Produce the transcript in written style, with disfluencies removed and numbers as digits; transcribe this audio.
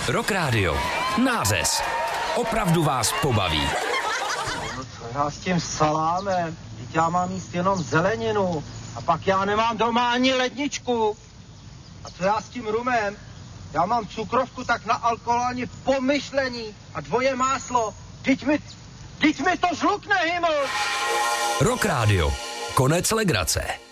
Rock Radio. Nářez. Opravdu vás pobaví. No co já s tím salámem? Teď já mám jíst jenom zeleninu. A pak já nemám doma ani ledničku. A co já s tím rumem? Já mám cukrovku tak na alkohol ani pomyšlení. A dvoje máslo. Teď mi to žlukne, hyml! Rock Radio. Konec legrace.